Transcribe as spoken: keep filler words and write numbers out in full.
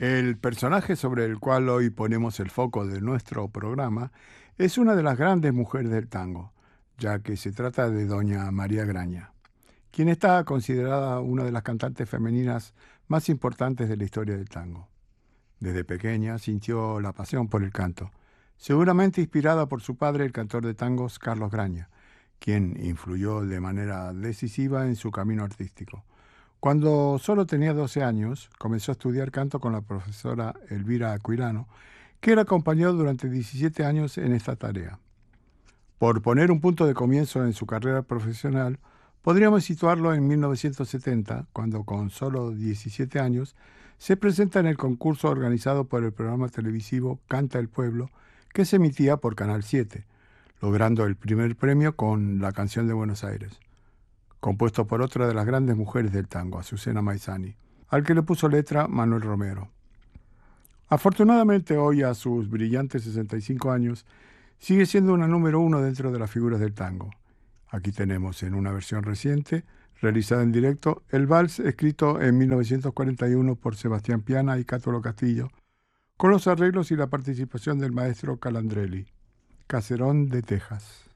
El personaje sobre el cual hoy ponemos el foco de nuestro programa es una de las grandes mujeres del tango, ya que se trata de doña María Graña, quien está considerada una de las cantantes femeninas más importantes de la historia del tango. Desde pequeña sintió la pasión por el canto, seguramente inspirada por su padre, el cantor de tangos Carlos Graña, quien influyó de manera decisiva en su camino artístico. Cuando solo tenía doce años, comenzó a estudiar canto con la profesora Elvira Aquilano, que la acompañó durante diecisiete años en esta tarea. Por poner un punto de comienzo en su carrera profesional, podríamos situarlo en mil novecientos setenta, cuando con solo diecisiete años se presenta en el concurso organizado por el programa televisivo Canta el Pueblo, que se emitía por Canal siete, logrando el primer premio con La Canción de Buenos Aires, compuesto por otra de las grandes mujeres del tango, Azucena Maizani, al que le puso letra Manuel Romero. Afortunadamente hoy, a sus brillantes sesenta y cinco años, sigue siendo una número uno dentro de las figuras del tango. Aquí tenemos, en una versión reciente, realizada en directo, el vals escrito en mil novecientos cuarenta y uno por Sebastián Piana y Cátulo Castillo, con los arreglos y la participación del maestro Calandrelli, Caserón de Texas.